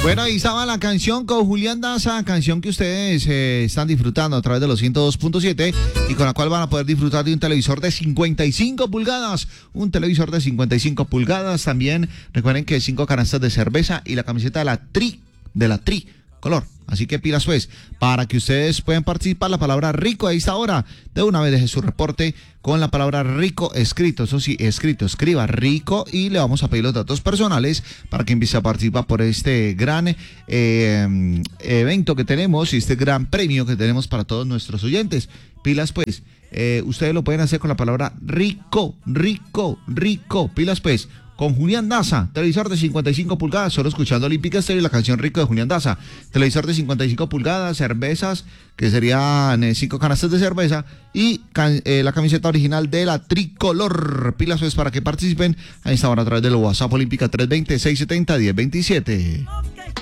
Bueno, ahí estaba la canción con Julián Daza, canción que ustedes están disfrutando a través de los 102.7 y con la cual van a poder disfrutar de un televisor de 55 pulgadas. Un televisor de 55 pulgadas. También recuerden que 5 canastas de cerveza y la camiseta de la Tri color. Así que pilas pues, para que ustedes puedan participar, la palabra rico a esta hora. De una vez deje su reporte con la palabra rico escrito. Eso sí, escrito, escriba rico y le vamos a pedir los datos personales para que empiece a participar por este gran evento que tenemos y este gran premio que tenemos para todos nuestros oyentes. Pilas pues, ustedes lo pueden hacer con la palabra rico, rico, rico. Pilas pues. Con Julián Daza, televisor de 55 pulgadas, solo escuchando Olímpica Estéreo y la canción Rico de Julián Daza. Televisor de 55 pulgadas, cervezas, que serían 5 canastas de cerveza, y la camiseta original de la Tricolor. Pilas pues para que participen a esta hora a través del WhatsApp Olímpica 320-670-1027.